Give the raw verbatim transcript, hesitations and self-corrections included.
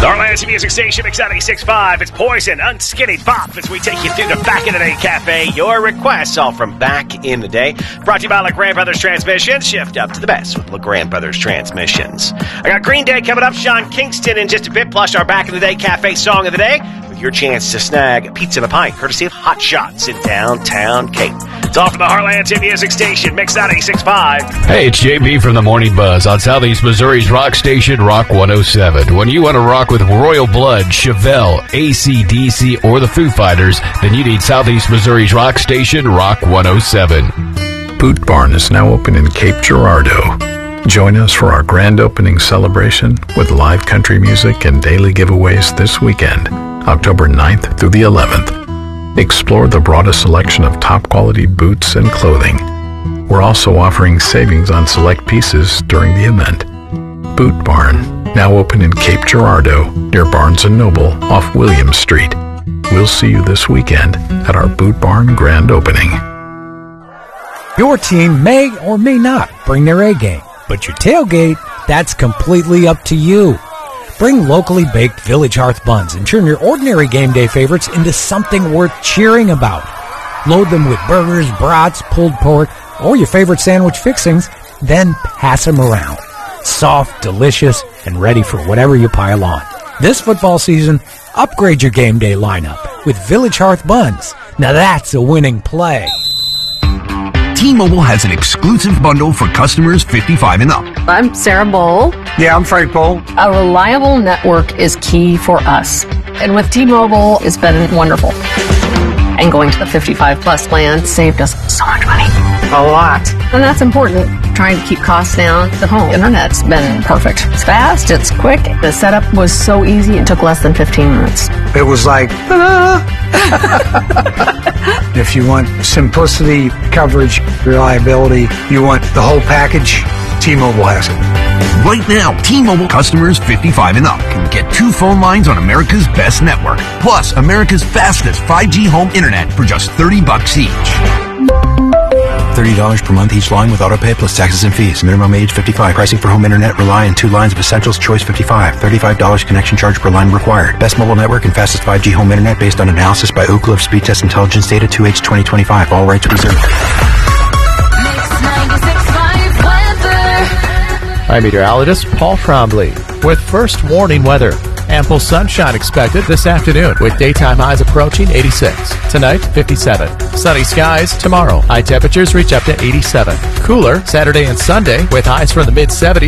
Our music station, Mix ninety-six point five. It's Poison, Unskinny Bop, as we take you through the Back in the Day Cafe. Your requests all from back in the day. Brought to you by LeGrand Brothers Transmissions. Shift up to the best with LeGrand Brothers Transmissions. I got Green Day coming up. Sean Kingston in just a bit. Plus our Back in the Day Cafe song of the day. With your chance to snag pizza and a pint, courtesy of Hot Shots in downtown Cape. It's all from the Heartland's hit music station, Mix ninety-six point five. Hey, it's J B from the Morning Buzz on Southeast Missouri's rock station, Rock one oh seven. When you want to rock with Royal Blood, Chevelle, A C D C, or the Foo Fighters, then you need Southeast Missouri's rock station, Rock one oh seven. Boot Barn is now open in Cape Girardeau. Join us for our grand opening celebration with live country music and daily giveaways this weekend, October ninth through the eleventh. Explore the broadest selection of top-quality boots and clothing. We're also offering savings on select pieces during the event. Boot Barn, now open in Cape Girardeau, near Barnes and Noble off Williams Street. We'll see you this weekend at our Boot Barn grand opening. Your team may or may not bring their A game, but your tailgate, that's completely up to you. Bring locally baked Village Hearth buns and turn your ordinary game day favorites into something worth cheering about. Load them with burgers, brats, pulled pork, or your favorite sandwich fixings, then pass them around. Soft, delicious, and ready for whatever you pile on. This football season, upgrade your game day lineup with Village Hearth buns. Now that's a winning play. T-Mobile has an exclusive bundle for customers fifty-five and up. I'm Sarah Bowl. Yeah, I'm Frank Bowl. A reliable network is key for us. And with T-Mobile, it's been wonderful. And going to the fifty-five plus plan saved us so much money. A lot. And that's important. Trying to keep costs down. The home internet's been perfect. It's fast, it's quick. The setup was so easy, it took less than fifteen minutes. It was like, if you want simplicity, coverage, reliability, you want the whole package, T-Mobile has it. Right now, T-Mobile customers fifty-five and up can get two phone lines on America's best network, plus America's fastest five G home internet for just thirty bucks each. thirty dollars per month each line with autopay plus taxes and fees. Minimum age fifty-five. Pricing for home internet rely on two lines of Essentials Choice fifty-five. thirty-five dollars connection charge per line required. Best mobile network and fastest five G home internet based on analysis by Ookla of Speed Test Intelligence Data two H twenty twenty-five. All rights reserved. I'm meteorologist Paul Trombley with first warning weather. Ample sunshine expected this afternoon with daytime highs approaching eighty-six. Tonight, fifty-seven. Sunny skies tomorrow. High temperatures reach up to eighty-seven. Cooler Saturday and Sunday with highs from the mid seventies.